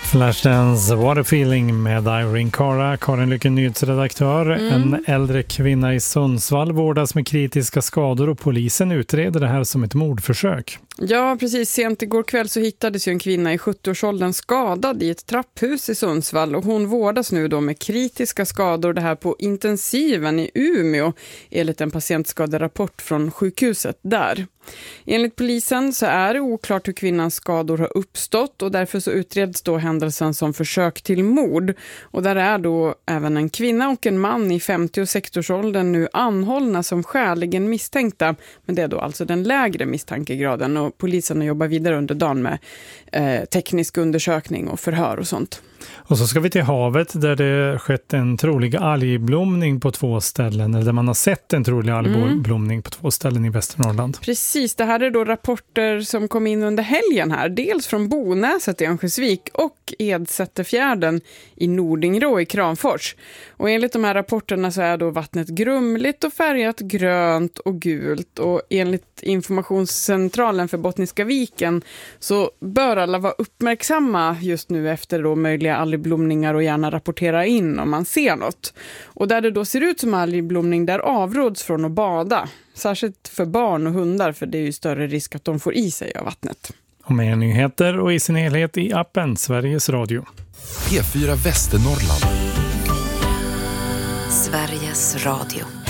Flashdance What a Feeling med Irene Cara, Karin Lycken, nyhetsredaktör. En äldre kvinna i Sundsvall vårdas med kritiska skador och polisen utreder det här som ett mordförsök. Ja, precis. Sent igår kväll så hittades ju en kvinna i 70-årsåldern skadad i ett trapphus i Sundsvall och hon vårdas nu då med kritiska skador, det här på intensiven i Umeå enligt en patientskaderapport från sjukhuset där. Enligt polisen så är det oklart hur kvinnans skador har uppstått och därför så utreds då händelsen som försök till mord. Och där är då även en kvinna och en man i 50- och 60-årsåldern nu anhållna som skäligen misstänkta. Men det är då alltså den lägre misstankegraden och polisen jobbar vidare under dagen med teknisk undersökning och förhör och sånt. Och så ska vi till havet där det skett en trolig algblomning på 2 ställen, eller där man har sett en trolig algblomning på 2 ställen i Västernorrland. Precis, det här är då rapporter som kom in under helgen här, dels från Bonäset i Örnsköldsvik och Edsätterfjärden i Nordingrå i Kramfors. Och enligt de här rapporterna så är då vattnet grumligt och färgat grönt och gult och enligt informationscentralen för Bottniska viken så bör alla vara uppmärksamma just nu efter då möjliga algblomningar och gärna rapportera in om man ser något. Och där det då ser ut som algblomning, där avråds från att bada. Särskilt för barn och hundar, för det är ju större risk att de får i sig av vattnet. Och med nyheter och i sin helhet i appen Sveriges Radio. P4 Västernorrland. Sveriges Radio.